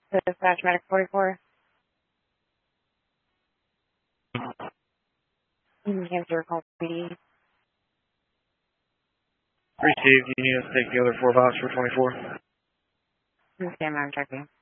Dispatch Medic 44. Cancer call PD. Received. You need us to take the other 4 box for 24. Stand by, I'm checking.